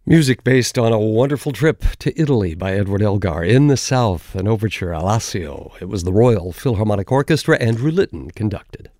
Music based on a wonderful trip to Italy by Edward Elgar. In the South, an overture, Alassio. It was the Royal Philharmonic Orchestra. Andrew Litton conducted.